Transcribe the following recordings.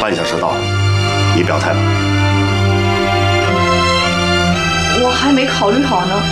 半小时到了，你表态吧。 我还没考虑好呢。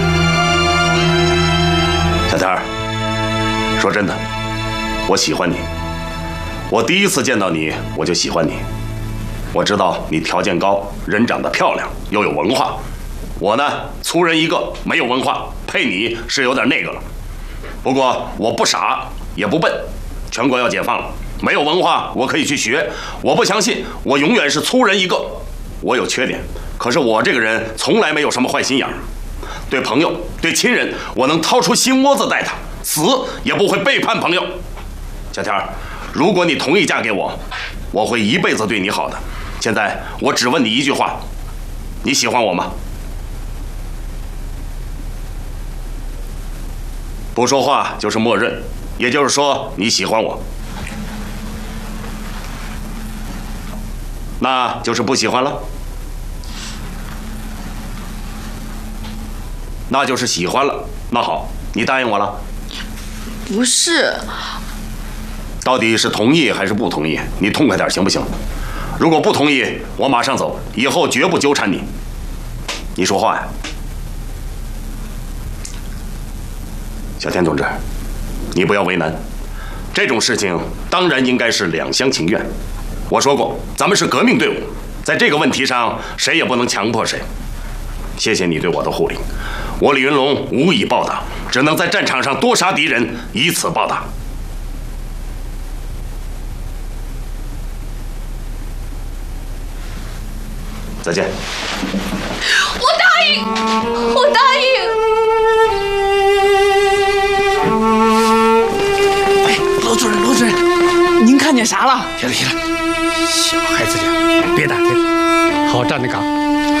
小天儿，说真的，我喜欢你。我第一次见到你，我就喜欢你。我知道你条件高，人长得漂亮，又有文化。我呢，粗人一个，没有文化，配你是有点那个了。不过我不傻，也不笨。全国要解放了，没有文化我可以去学。我不相信我永远是粗人一个。我有缺点，可是我这个人从来没有什么坏心眼儿。对朋友、对亲人，我能掏出心窝子待他，死也不会背叛朋友。小天儿，如果你同意嫁给我，我会一辈子对你好的。现在我只问你一句话，你喜欢我吗？不说话就是默认，也就是说你喜欢我，那就是不喜欢了。那就是喜欢了。那好，你答应我了？ 不是。 到底是同意还是不同意？你痛快点行不行？如果不同意，我马上走，以后绝不纠缠你。你说话呀，小天同志，你不要为难。这种事情当然应该是两厢情愿。我说过，咱们是革命队伍，在这个问题上，谁也不能强迫谁。谢谢你对我的护理，我李云龙无以报答，只能在战场上多杀敌人，以此报答。再见。 我答应，我答应。 哎，罗主任，罗主任，您看见啥了？ 行了行了，小孩子家，别打听，好站着岗。